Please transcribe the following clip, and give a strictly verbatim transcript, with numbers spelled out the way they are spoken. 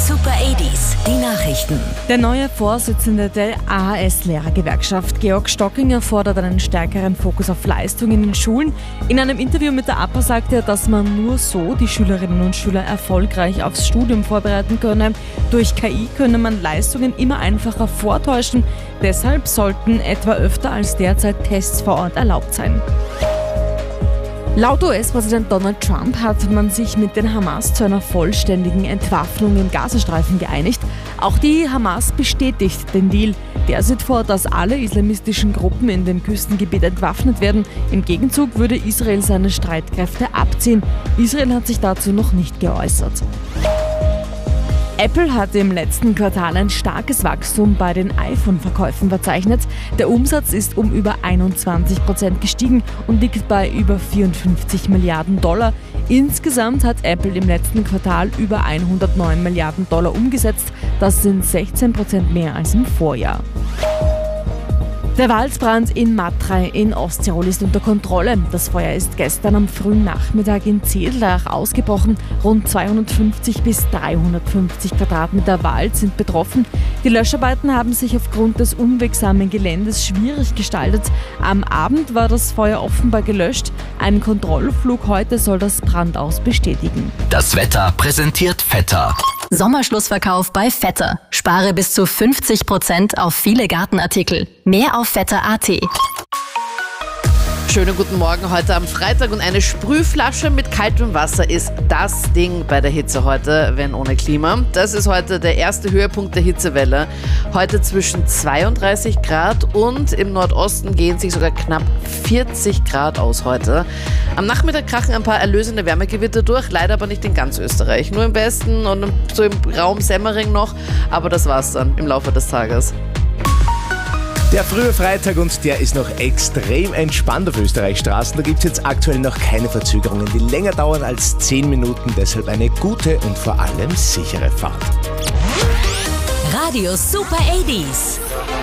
Super achtziger, die Nachrichten. Der neue Vorsitzende der A H S-Lehrergewerkschaft, Georg Stockinger, fordert einen stärkeren Fokus auf Leistung in den Schulen. In einem Interview mit der A P A sagte er, dass man nur so die Schülerinnen und Schüler erfolgreich aufs Studium vorbereiten könne. Durch K I könne man Leistungen immer einfacher vortäuschen. Deshalb sollten etwa öfter als derzeit Tests vor Ort erlaubt sein. Laut U S-Präsident Donald Trump hat man sich mit den Hamas zu einer vollständigen Entwaffnung im Gazastreifen geeinigt. Auch die Hamas bestätigt den Deal. Der sieht vor, dass alle islamistischen Gruppen in dem Küstengebiet entwaffnet werden. Im Gegenzug würde Israel seine Streitkräfte abziehen. Israel hat sich dazu noch nicht geäußert. Apple hat im letzten Quartal ein starkes Wachstum bei den iPhone-Verkäufen verzeichnet. Der Umsatz ist um über einundzwanzig Prozent gestiegen und liegt bei über vierundfünfzig Milliarden Dollar. Insgesamt hat Apple im letzten Quartal über hundertneun Milliarden Dollar umgesetzt. Das sind sechzehn Prozent mehr als im Vorjahr. Der Waldbrand in Matrei in Osttirol ist unter Kontrolle. Das Feuer ist gestern am frühen Nachmittag in Zedlach ausgebrochen. Rund zweihundertfünfzig bis dreihundertfünfzig Quadratmeter Wald sind betroffen. Die Löscharbeiten haben sich aufgrund des unwegsamen Geländes schwierig gestaltet. Am Abend war das Feuer offenbar gelöscht. Ein Kontrollflug heute soll das Brandaus bestätigen. Das Wetter präsentiert Vetter. Sommerschlussverkauf bei Vetter. Spare bis zu fünfzig Prozent auf viele Gartenartikel. Mehr auf vetter punkt a t. Schönen guten Morgen heute am Freitag und eine Sprühflasche mit kaltem Wasser ist das Ding bei der Hitze heute, wenn ohne Klima. Das ist heute der erste Höhepunkt der Hitzewelle. Heute zwischen zweiunddreißig Grad und im Nordosten gehen sich sogar knapp vierzig Grad aus heute. Am Nachmittag krachen ein paar erlösende Wärmegewitter durch, leider aber nicht in ganz Österreich. Nur im Westen und so im Raum Semmering noch, aber das war's dann im Laufe des Tages. Der frühe Freitag und der ist noch extrem entspannt auf Österreichs Straßen. Da gibt es jetzt aktuell noch keine Verzögerungen, die länger dauern als zehn Minuten. Deshalb eine gute und vor allem sichere Fahrt. Radio Super achtziger.